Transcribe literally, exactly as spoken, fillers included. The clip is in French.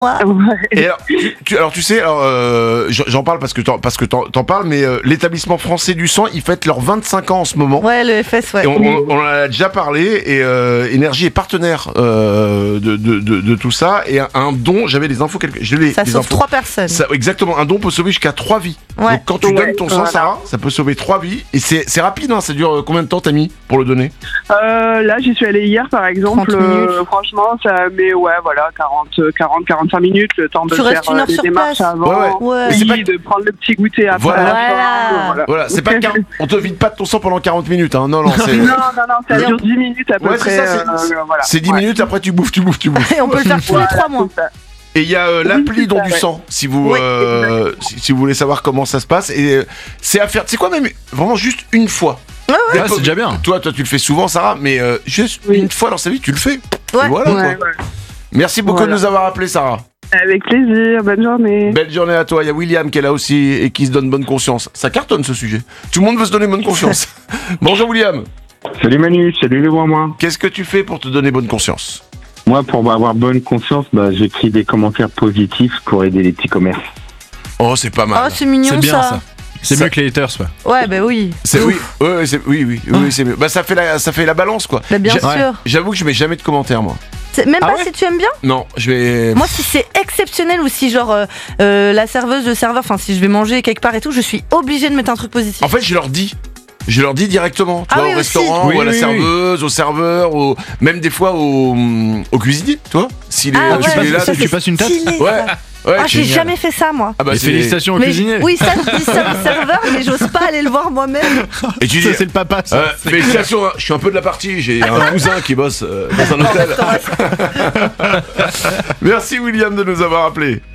Ouais. Et alors, tu, tu- alors, tu sais, alors, euh, j'en j'en parle parce que t'en, parce que t'en, t'en parles, mais euh, l'établissement français du sang, ils fêtent leurs vingt-cinq ans en ce moment. Ouais, le F S, ouais. Et on, on- on en a déjà parlé, et euh, Énergie est partenaire euh, de, de, de, de tout ça. Et un, un don, j'avais les infos, quelque, j'ai les, Ça les sauve infos. trois personnes. Ça, exactement, un don peut sauver jusqu'à trois vies. Ouais. Donc quand tu Ouais, donnes ton sang, voilà. Sarah, ça peut sauver trois vies. Et c'est, c'est rapide, hein, ça dure euh, combien de temps t'as mis pour le donner? Euh, là, j'y suis allée hier, par exemple. trente minutes. euh, franchement, ça met, ouais, voilà, quarante, quarante, quarante-cinq minutes, le temps de Tu faire restes une heure euh, les sur démarches place. avant. Ouais, ouais. Ouais. Mais c'est Oui, pas- de prendre le petit goûter après. Voilà. à la Voilà. fin, voilà. Voilà, c'est pas quar- on te vide pas de ton sang pendant quarante minutes, hein. Non, non, c'est, Non, non, non, ça Et dure on- dix minutes à peu Ouais, c'est près. ça, c'est- euh, voilà. c'est dix Ouais. minutes, après tu bouffes, tu bouffes, tu bouffes. Et on peut le faire tous Voilà, les trois mois. c'est ça. Et il y a euh, Oui, l'appli c'est don ça, du ouais. sang, si vous, Oui, euh, si, si vous voulez savoir comment ça se passe. Et euh, c'est à faire, tu sais quoi, même vraiment juste une fois. Ouais, ouais. Ah, c'est déjà bien. Toi, toi, tu le fais souvent, Sarah, mais euh, juste Oui. une fois dans sa vie, tu le fais. Ouais. Et voilà, Ouais, quoi. ouais. Merci beaucoup Voilà. de nous avoir appelé, Sarah. Avec plaisir, bonne journée. Belle journée à toi. Il y a William qui est là aussi et qui se donne bonne conscience. Ça cartonne ce sujet. Tout le monde veut se donner bonne conscience. Bonjour William. Salut Manu, salut le moi. Qu'est-ce que tu fais pour te donner bonne conscience? Moi, pour avoir bonne conscience, bah, j'écris des commentaires positifs pour aider les petits commerces. Oh, c'est pas Oh, mal. c'est mignon C'est bien ça. ça. C'est Ça- mieux que les haters, ouais. Ouais, bah oui. C'est De oui, ouf. ouais, ouais, c'est oui, oui, oui, c'est mieux. Bah ça fait la, ça fait la balance quoi. Bah, bien J'a- sûr. Ouais. J'avoue que je mets jamais de commentaires moi. C'est- Même Ah pas ouais si tu aimes bien. Non, je vais. Moi, si c'est exceptionnel ou si genre euh, euh, la serveuse, le serveur, enfin si je vais manger quelque part et tout, je suis obligée de mettre un truc positif. En fait, je leur dis. Je leur dis directement, tu Ah vois, oui, au aussi. restaurant, Oui, ou à la oui, oui. serveuse, au serveur, au... même des fois au, au cuisinier, tu vois. S'il est, Ah s'il ouais, est passes- là, ça, tu c'est passes une tasse stylé, Ouais, ça. ouais. Ah, j'ai génial. jamais fait ça moi. Ah bah, Et c'est- félicitations au Mais- cuisinier. oui, ça je dis ça au serveur, mais j'ose pas aller le voir moi-même. Et tu dis, Ça, c'est le papa, ça. euh, félicitations, hein, je suis un peu de la partie, j'ai un cousin qui bosse euh, dans un hôtel. Merci William de nous avoir appelé.